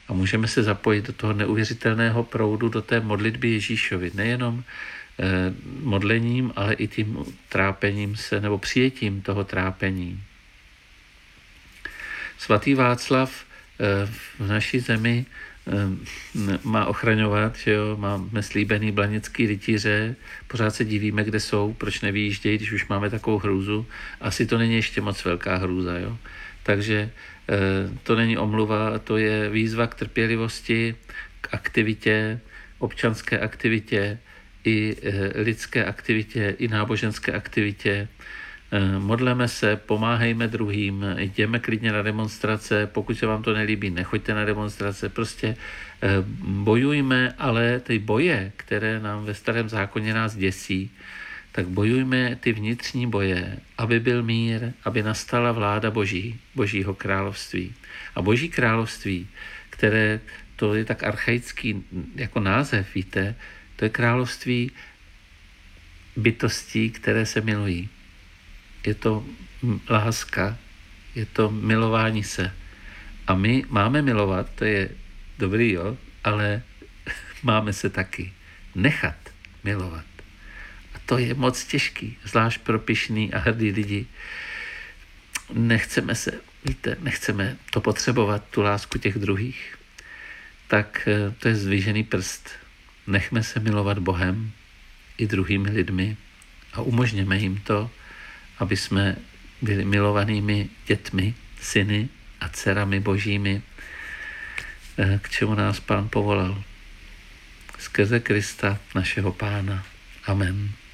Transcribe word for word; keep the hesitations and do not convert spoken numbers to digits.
A můžeme se zapojit do toho neuvěřitelného proudu, do té modlitby Ježíšovi. Nejenom eh, modlením, ale i tím trápením se, nebo přijetím toho trápení. Svatý Václav eh, v naší zemi eh, má ochraňovat, že jo, máme slíbený blanický rytíře, pořád se divíme, kde jsou, proč nevyjíždějí, když už máme takovou hrůzu. Asi to není ještě moc velká hrůza, jo. Takže to není omluva, to je výzva k trpělivosti, k aktivitě, občanské aktivitě, i lidské aktivitě, i náboženské aktivitě. Modleme se, pomáhejme druhým, jdeme klidně na demonstrace, pokud se vám to nelíbí, nechoďte na demonstrace, prostě bojujme, ale ty boje, které nám ve Starém zákoně nás děsí, tak bojujme ty vnitřní boje, aby byl mír, aby nastala vláda Boží, Božího království. A Boží království, které, to je tak archaický jako název, víte, to je království bytostí, které se milují. Je to láska, je to milování se. A my máme milovat, to je dobrý, jo, ale máme se taky nechat milovat. To je moc těžký, zvlášť pro pyšný a hrdý lidi. Nechceme se, víte, nechceme to potřebovat, tu lásku těch druhých. Tak to je zdvižený prst. Nechme se milovat Bohem i druhými lidmi a umožněme jim to, aby jsme byli milovanými dětmi, syny a dcerami Božími, k čemu nás Pán povolal. Skrze Krista, našeho Pána. Amen.